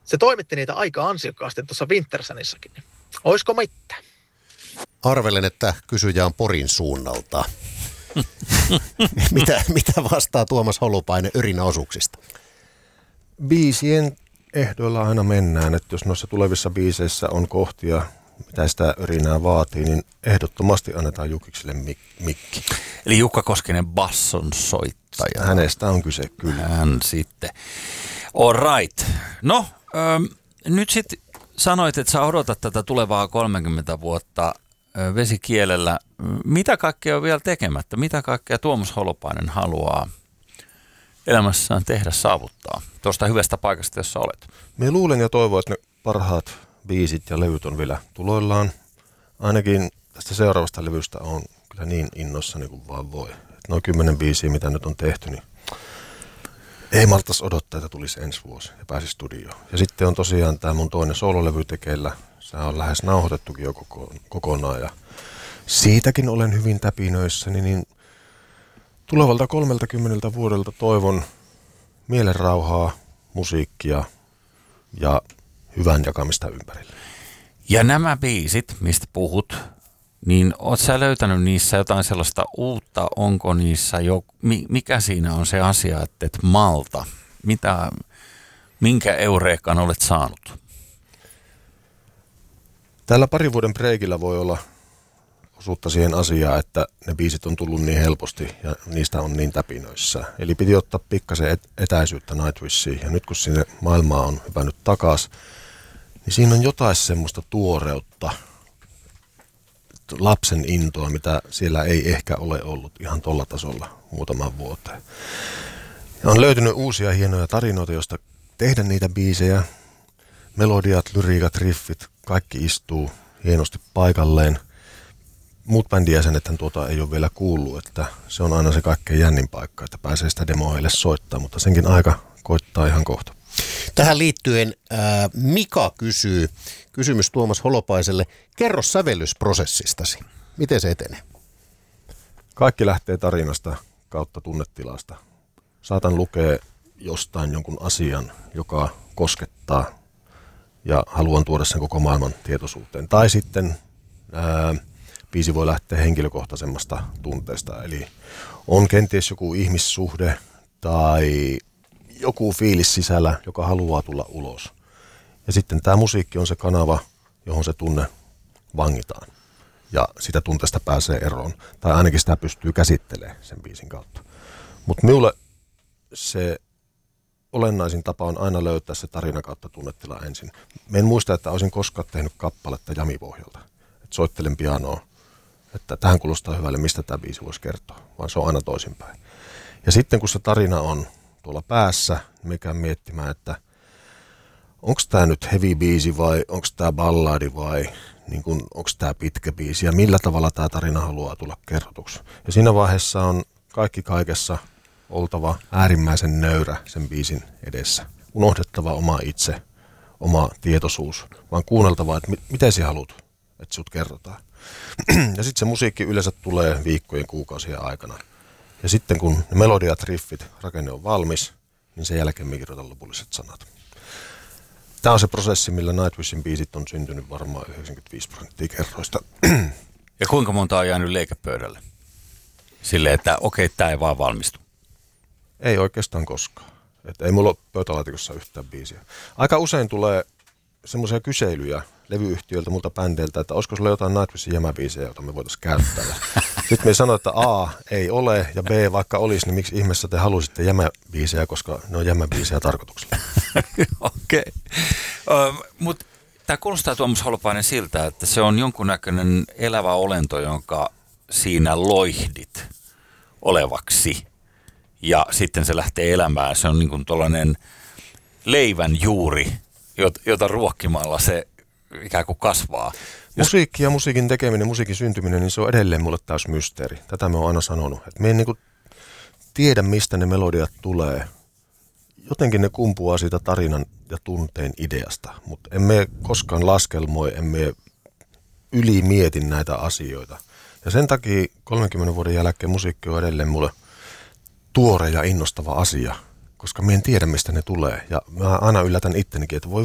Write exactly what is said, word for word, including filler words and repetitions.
Se toimitti niitä aika ansiokkaasti tuossa Wintersanissakin. Oisko mitään? Arvelen, että kysyjä on Porin suunnalta. mitä, mitä vastaa Tuomas Holopainen Örinä-osuuksista? Biisien ehdoilla aina mennään, että jos noissa tulevissa biiseissä on kohtia, mitä sitä örinää vaatii, niin ehdottomasti annetaan Jukikselle mik- mikki. Eli Jukka Koskinen basson soittaja. Hänestä on kyse, kyllä. Hän sitten. All right. No, ähm, nyt sitten sanoit, että sä odotat tätä tulevaa kolmekymmentä vuotta äh, vesikielellä. Mitä kaikkea on vielä tekemättä? Mitä kaikkea Tuomas Holopainen haluaa elämässään tehdä, saavuttaa tuosta hyvästä paikasta, jossa olet? Me luulen ja toivon, että ne parhaat biisit ja levyt on vielä tuloillaan. Ainakin tästä seuraavasta levystä on kyllä niin innoissani kuin vaan voi. Että noin kymmenen biisiä, mitä nyt on tehty, niin ei maltaisi odottaa, että tulisi ensi vuosi ja pääsi studioon. Ja sitten on tosiaan tämä mun toinen soololevy tekeillä. Se on lähes nauhoitettukin jo koko, kokonaan ja siitäkin olen hyvin täpinöissäni, niin tulevalta kolmeltakymmeneltä vuodelta toivon mielenrauhaa, musiikkia ja hyvän jakamista ympärille. Ja nämä biisit, mistä puhut, niin oot sä löytänyt niissä jotain sellaista uutta? Onko niissä jo, mikä siinä on se asia, että et malta? Mitä, minkä eureekan olet saanut? Tällä parin vuoden breikillä voi olla osuutta siihen asiaan, että ne biisit on tullut niin helposti ja niistä on niin täpinöissä. Eli piti ottaa pikkasen etäisyyttä Nightwishiin ja nyt kun sinne maailmaa on hypännyt takaisin, niin siinä on jotain semmoista tuoreutta, lapsen intoa, mitä siellä ei ehkä ole ollut ihan tolla tasolla muutaman vuoteen. Ja on löytynyt uusia hienoja tarinoita, joista tehdä niitä biisejä. Melodiat, lyriikat, riffit, kaikki istuu hienosti paikalleen. Muut bändijäsenethän tuota ei ole vielä kuullut, että se on aina se kaikkein jännin paikka, että pääsee sitä demoa heille soittaa, mutta senkin aika koittaa ihan kohta. Tähän liittyen ää, Mika kysyy, kysymys Tuomas Holopaiselle, kerro sävellysprosessistasi. Miten se etenee? Kaikki lähtee tarinasta kautta tunnetilasta. Saatan lukea jostain jonkun asian, joka koskettaa ja haluan tuoda sen koko maailman tietoisuuteen. Tai sitten ää, biisi voi lähteä henkilökohtaisemmasta tunteesta, eli on kenties joku ihmissuhde tai joku fiilis sisällä, joka haluaa tulla ulos. Ja sitten tämä musiikki on se kanava, johon se tunne vangitaan. Ja sitä tunteesta pääsee eroon. Tai ainakin sitä pystyy käsittelemään sen biisin kautta. Mutta minulle se olennaisin tapa on aina löytää se tarina kautta tunnetila ensin. Mä en muista, että olisin koskaan tehnyt kappaletta jamipohjalta. Että soittelen pianoa, että tähän kuulostaa hyvälle, mistä tämä biisi voisi kertoa. Vaan se on aina toisinpäin. Ja sitten kun se tarina on tuolla päässä, niin me käyn miettimään, että onko tämä nyt heavy biisi vai onko tämä balladi vai niin onko tämä pitkä biisi ja millä tavalla tämä tarina haluaa tulla kerrotuksi. Ja siinä vaiheessa on kaikki kaikessa oltava äärimmäisen nöyrä sen biisin edessä. Unohdettava oma itse, oma tietoisuus, vaan kuunneltava, että miten sä haluat, että sut kerrotaan. Ja sitten se musiikki yleensä tulee viikkojen, kuukausien aikana. Ja sitten kun ne melodiat, riffit, rakenne on valmis, niin sen jälkeen me kirjoitan lopulliset sanat. Tämä on se prosessi, millä Nightwishin biisit on syntynyt varmaan yhdeksänkymmentäviisi prosenttia kerroista. Ja kuinka monta on jäänyt leikepöydälle? Silleen, että okei, tämä ei vaan valmistu. Ei oikeastaan koskaan. Että ei mulla ole pöytälaatikossa yhtään biisiä. Aika usein tulee semmoisia kyselyjä levyyhtiöiltä, multa bändeiltä, että olisiko sulla jotain Nightwishin jämäbiisejä, jota me voitaisiin käyttää. Sitten me sanoin, että A, ei ole, ja B, vaikka olisi, niin miksi ihmeessä te halusitte jämäbiisejä, koska ne on jämäbiisejä tarkoituksella. Okei. Okay. Mutta tämä kuulostaa Tuomas Holopainen siltä, että se on jonkunnäköinen elävä olento, jonka siinä loihdit olevaksi. Ja sitten se lähtee elämään. Se on niin kuin tuollainen leivän juuri, jota ruokkimalla se ikään kuin kasvaa. Musiikki ja musiikin tekeminen, musiikin syntyminen, niin se on edelleen mulle täys mysteeri. Tätä me oon aina sanonut. Että me ei niin kuin tiedä, mistä ne melodiat tulee. Jotenkin ne kumpuaa siitä tarinan ja tunteen ideasta, mutta emme koskaan laskelmoi, emme ylimieti näitä asioita. Ja sen takia kolmenkymmenen vuoden jälkeen musiikki on edelleen mulle tuore ja innostava asia, koska mä en tiedä, mistä ne tulee. Ja mä aina yllätän ittenikin, että voi